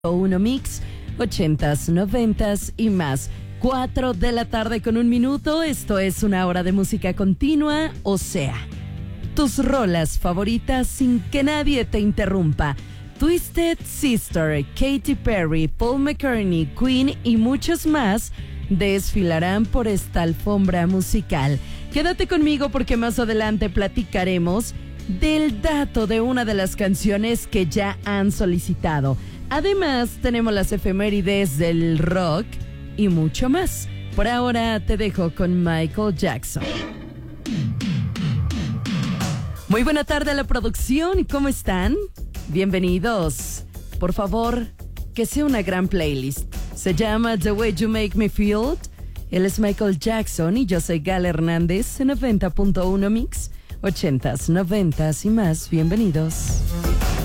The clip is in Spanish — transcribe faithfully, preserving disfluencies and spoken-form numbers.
Uno Mix, ochentas, noventas y más. Cuatro de la tarde con un minuto. Esto es una hora de música continua, o sea, tus rolas favoritas sin que nadie te interrumpa. Twisted Sister, Katy Perry, Paul McCartney, Queen y muchos más desfilarán por esta alfombra musical. Quédate conmigo porque más adelante platicaremos del dato de una de las canciones que ya han solicitado. Además, tenemos las efemérides del rock y mucho más. Por ahora te dejo con Michael Jackson. Muy buena tarde a la producción. ¿Cómo están? Bienvenidos. Por favor, que sea una gran playlist. Se llama The Way You Make Me Feel. Él es Michael Jackson y yo soy Gal Hernández en noventa punto uno Mix. Ochentas, noventas y más. Bienvenidos.